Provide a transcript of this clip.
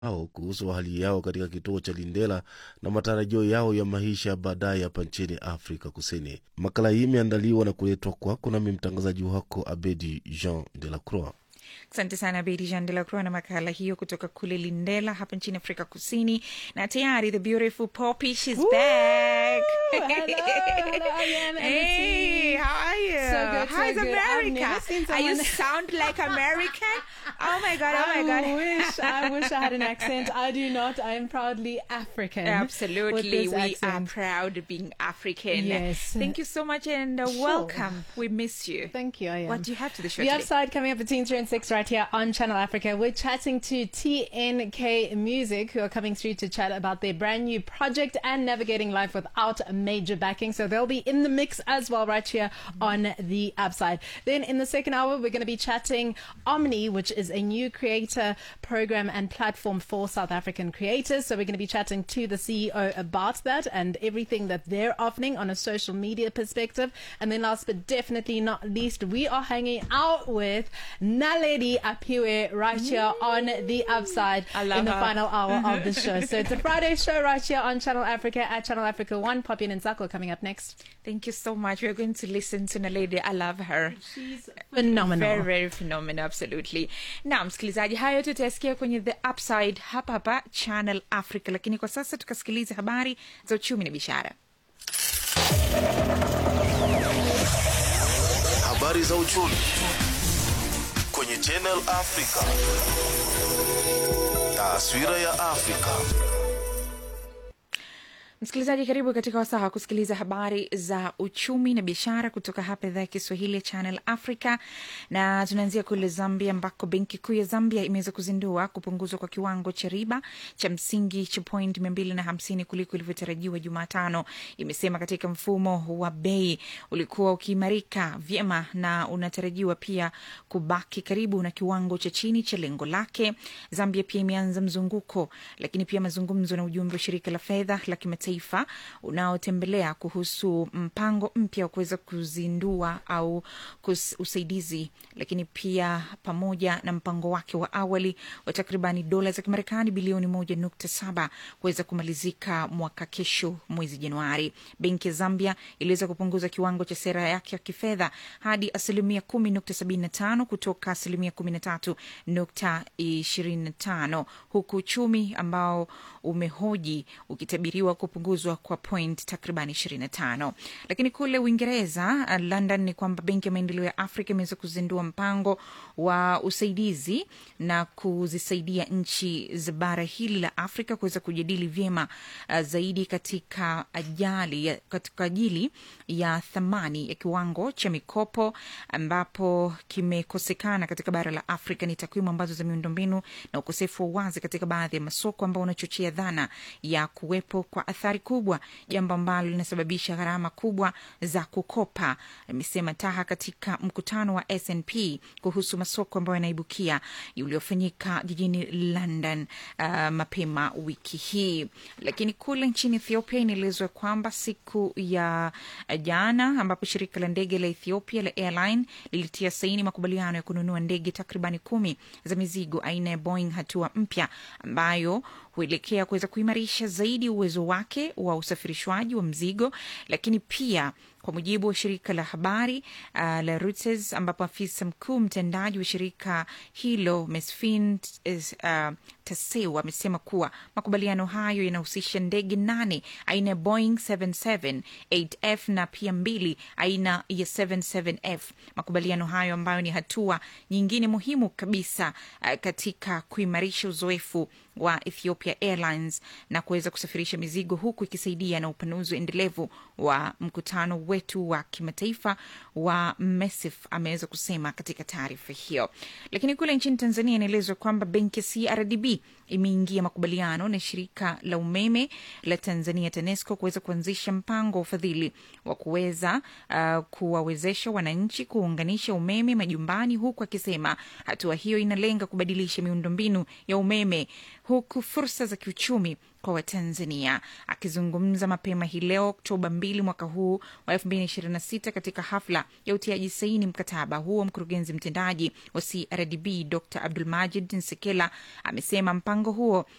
au kuhusu hali yao katika kituo cha Lindela na matarajio yao ya maisha baadaye hapa nchini Afrika Kusini. Makala hii imeandaliwa na kuletwa kwako nami mtangazaji wako Abedi Jean de la Croix. Asante sana Abedi Jean de la Croix na makala hiyo kutoka kule Lindela hapa nchini Afrika Kusini. Na tayari the beautiful Poppy, she's back. Hello, Ariane. Hey, how are you? So good, How's so good. America? Are you sound like American? Oh my God, oh my God. I wish I had an accent. I do not. I am proudly African. Absolutely. We are proud of being African. Yes. Thank you so much and welcome. We miss you. Thank you, Ariane. What do you have to the show The today? Upside coming up between 3 and 6 right here on Channel Africa. We're chatting to TNK Music, who are coming through to chat about their brand new project and navigating life without major backing. So they'll be in the mix as well right here on The Upside. Then in the second hour, we're going to be chatting Omni, which is a new creator program and platform for South African creators. So we're going to be chatting to the CEO about that and everything that they're offering on a social media perspective. And then last but definitely not least, we are hanging out with Naledi Apiwe right here on The Upside in the final hour of the show. So it's a Friday show right here on Channel Africa at Channel Africa 1. Poppy and Nzako coming up next. Thank you so much. We're going to listen to Naledi. I love her. She's phenomenal. Very, very phenomenal. Absolutely. Na msikilizaji, hayo tutasikia kwenye The Upside hapa hapa Channel Africa. Lakini kwa sasa tukasikiliza habari za uchumi na biashara. Habari za uchumi kwenye Channel Africa. Taswira ya Afrika. Msikilizaji, karibu katika wasaa kusikiliza habari za uchumi na biashara kutoka hapa idhaa ya Kiswahili ya Channel Africa. Na tunaanzia kule Zambia ambako benki kuu ya Zambia imeweza kuzindua kupunguzwa kwa kiwango cha riba cha msingi cha point 250 kuliko ilivyotarajiwa Jumatano. Imesema katika mfumo wa bei ulikuwa ukiimarika vyema na unatarajiwa pia kubaki karibu na kiwango cha chini cha lengo lake. Zambia pia imeanza mzunguko lakini pia mazungumzo na ujumbe wa shirika la fedha la kimataifa unaotembelea kuhusu mpango mpya wa kuweza kuzindua au usaidizi, lakini pia pamoja na mpango wake wa awali wa takribani dola za Kimarekani bilioni 1.7 kuweza kumalizika mwaka kesho mwezi Januari. Benki ya Zambia iliweza kupunguza kiwango cha sera yake ya kifedha hadi 10.75 kutoka 13.25 huku uchumi ambao umehoji ukitabiriwa kupunguzwa kwa point takribani 25. Lakini kule Uingereza, London, ni kwamba Benki ya Maendeleo ya Afrika imeweza kuzindua mpango wa usaidizi na kuzisaidia nchi za bara hili la Afrika kuweza kujadili vyema zaidi katika ajili ya thamani ya kiwango cha mikopo ambapo kimekosekana katika bara la Afrika. Ni takwimu ambazo za miundombinu na ukosefu wa wazi katika baadhi ya masoko ambao unachochea dhana ya kuwepo kwa athari kubwa, jambo ambalo linasababisha gharama kubwa za kukopa, amesema Taha katika mkutano wa S&P kuhusu masoko ambayo yanaibukia uliofanyika jijini London mapema wiki hii. Lakini kule nchini Ethiopia inaelezwa kwamba siku ya jana ambapo shirika la ndege la Ethiopia la Airline lilitia saini makubaliano ya kununua ndege takribani 10 za mizigo aina ya Boeing, hatua mpya ambayo huelekea kuweza kuimarisha zaidi uwezo wake wa usafirishwaji wa mzigo. Lakini pia kwa mujibu wa shirika la habari la Reuters, ambapo afisa mkuu mtendaji wa shirika hilo Mesfin Taseu amesema kuwa makubaliano hayo yanahusisha ndege 8 aina ya Boeing 778F na pia 2 aina ya 77F. Makubaliano hayo ambayo ni hatua nyingine muhimu kabisa katika kuimarisha uzoefu wa Ethiopia Airlines na kuweza kusafirisha mizigo huku ikisaidia na upanuzi endelevu wa mkutano wetu wa kimataifa wa MESIF, ameweza kusema katika taarifa hiyo. Lakini kule nchini Tanzania inaelezwa kwamba benki ya CRDB imeingia makubaliano na shirika la umeme la Tanzania TANESCO kuweza kuanzisha mpango wa ufadhili wa kuweza kuwawezesha wananchi kuunganisha umeme majumbani, huku akisema hatua hiyo inalenga kubadilisha miundombinu ya umeme huku fursa za kiuchumi kwa Watanzania. Akizungumza mapema hii leo Oktoba 2 mwaka huu wa 2026 katika hafla ya utiaji saini mkataba huo, mkurugenzi mtendaji wa CRDB Dr. Abdulmajid Nsekela amesema mpango mpango huo